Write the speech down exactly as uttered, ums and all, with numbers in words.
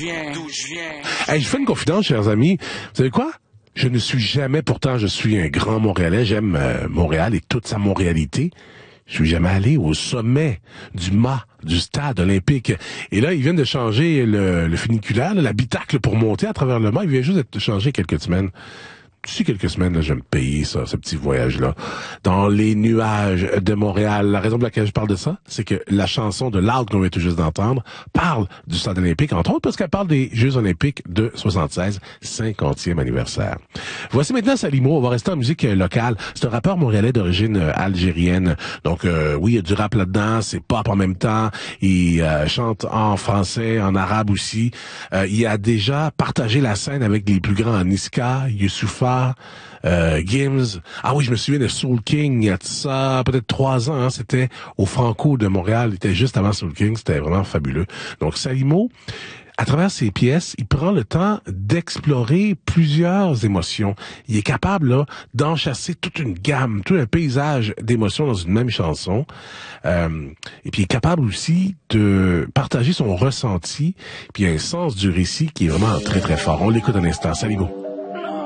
viens, d'où je viens. Hey, je fais une confidence, chers amis. Vous savez quoi? Je ne suis jamais, pourtant, je suis un grand Montréalais. J'aime euh, Montréal et toute sa montréalité. Je suis jamais allé au sommet du mât du stade olympique. Et là, ils viennent de changer le, le funiculaire, l'habitacle pour monter à travers le mât. Il vient juste d'être changé quelques semaines. D'ici quelques semaines, là, je vais me payer ça, ce petit voyage-là, dans les nuages de Montréal. La raison pour laquelle je parle de ça, c'est que la chanson de Loud qu'on vient tout juste d'entendre parle du stade olympique, entre autres parce qu'elle parle des Jeux olympiques de soixante-seize, cinquantième anniversaire. Voici maintenant Salimo, on va rester en musique locale. C'est un rappeur montréalais d'origine algérienne. Donc euh, oui, il y a du rap là-dedans, c'est pop en même temps. Il euh, chante en français, en arabe aussi. Euh, il a déjà partagé la scène avec les plus grands, Niska, Youssoupha, Euh, Gims. Ah oui, je me souviens de Soul King, il y a de ça peut-être trois ans, hein, c'était au Franco de Montréal, il était juste avant Soul King, c'était vraiment fabuleux. Donc Salimo, à travers ses pièces, il prend le temps d'explorer plusieurs émotions. Il est capable là d'enchasser toute une gamme, tout un paysage d'émotions dans une même chanson. Euh, et puis il est capable aussi de partager son ressenti, puis il y a un sens du récit qui est vraiment très très fort. On l'écoute un instant. Salimo.